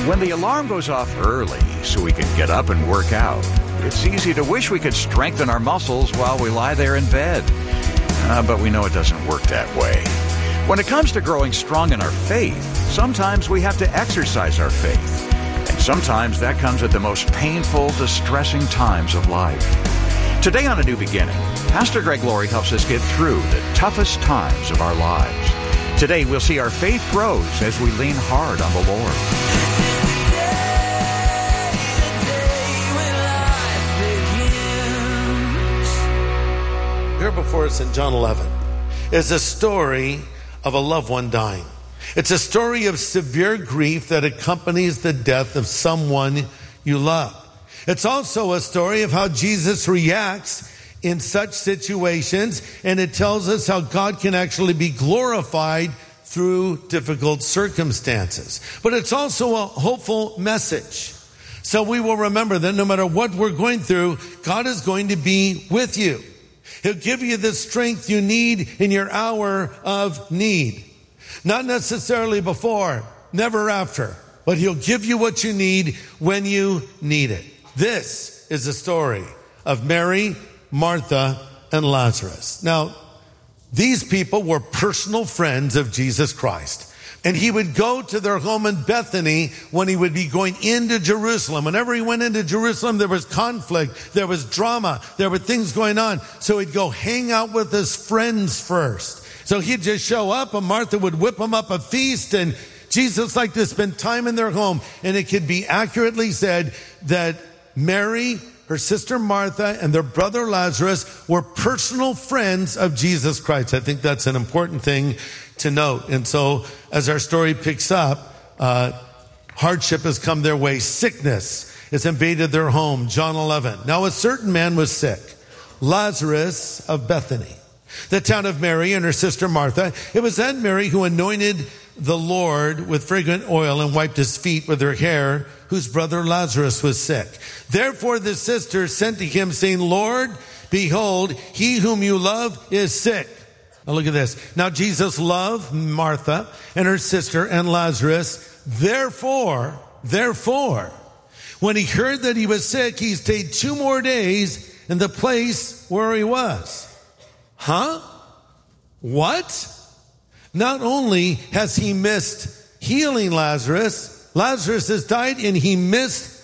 When the alarm goes off early so we can get up and work out, it's easy to wish we could strengthen our muscles while we lie there in bed. But we know it doesn't work that way. When it comes to growing strong in our faith, sometimes we have to exercise our faith. And sometimes that comes at the most painful, distressing times of life. Today on A New Beginning, Pastor Greg Laurie helps us get through the toughest times of our lives. Today we'll see our faith grows as we lean hard on the Lord. Here before us in John 11 is a story of a loved one dying. It's a story of severe grief that accompanies the death of someone you love. It's also a story of how Jesus reacts in such situations, and it tells us how God can actually be glorified through difficult circumstances. But it's also a hopeful message. So we will remember that no matter what we're going through, God is going to be with you. He'll give you the strength you need in your hour of need. Not necessarily before, never after, but He'll give you what you need when you need it. This is the story of Mary, Martha, and Lazarus. Now, these people were personal friends of Jesus Christ. And He would go to their home in Bethany when He would be going into Jerusalem. Whenever He went into Jerusalem, there was conflict, there was drama, there were things going on. So He'd go hang out with His friends first. So He'd just show up, and Martha would whip Him up a feast, and Jesus liked to spend time in their home. And it could be accurately said that Mary, her sister Martha, and their brother Lazarus were personal friends of Jesus Christ. I think that's an important thing to note. And so as our story picks up, hardship has come their way. Sickness has invaded their home. John 11. Now a certain man was sick, Lazarus of Bethany, the town of Mary and her sister Martha. It was that Mary who anointed the Lord with fragrant oil and wiped His feet with her hair, whose brother Lazarus was sick. Therefore the sisters sent to Him, saying, Lord, behold, he whom you love is sick. Now look at this. Now Jesus loved Martha and her sister and Lazarus. Therefore, when He heard that he was sick, He stayed 2 more days in the place where he was. What? Not only has He missed healing Lazarus, Lazarus has died, and He missed